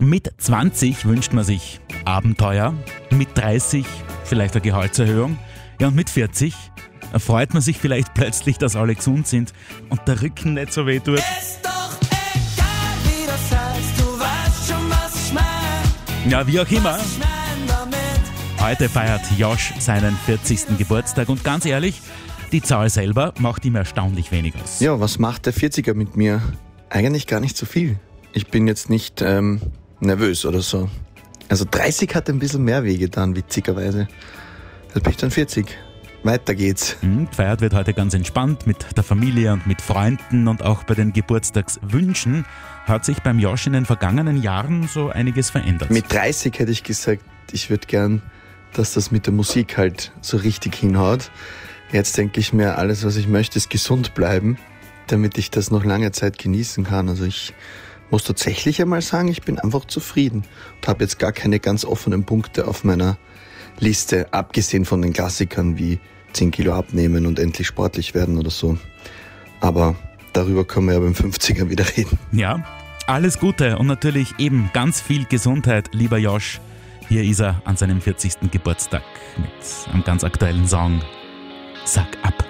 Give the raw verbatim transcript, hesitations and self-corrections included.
Mit zwanzig wünscht man sich Abenteuer, mit dreißig vielleicht eine Gehaltserhöhung, ja, und mit vierzig freut man sich vielleicht plötzlich, dass alle gesund sind und der Rücken nicht so weh tut. Ist doch egal, wie das heißt, du weißt schon, was ich mein. Ja, wie auch immer. Was ich mein damit. Heute feiert Josh seinen vierzigsten Geburtstag und ganz ehrlich, die Zahl selber macht ihm erstaunlich wenig aus. Ja, was macht der vierziger mit mir? Eigentlich gar nicht so viel. Ich bin jetzt nicht ähm, nervös oder so. Also dreißig hat ein bisschen mehr weh getan, witzigerweise. Jetzt bin ich dann vierzig. Weiter geht's. Hm, gefeiert wird heute ganz entspannt mit der Familie und mit Freunden und auch bei den Geburtstagswünschen hat sich beim Josh in den vergangenen Jahren so einiges verändert. Mit dreißig hätte ich gesagt, ich würde gern, dass das mit der Musik halt so richtig hinhaut. Jetzt denke ich mir, alles, was ich möchte, ist gesund bleiben, damit ich das noch lange Zeit genießen kann. Also ich muss tatsächlich einmal sagen, ich bin einfach zufrieden und habe jetzt gar keine ganz offenen Punkte auf meiner Liste, abgesehen von den Klassikern wie zehn Kilo abnehmen und endlich sportlich werden oder so. Aber darüber können wir ja beim fünfziger wieder reden. Ja, alles Gute und natürlich eben ganz viel Gesundheit, lieber Josh. Hier ist er an seinem vierzigsten Geburtstag mit einem ganz aktuellen Song. Sag ab.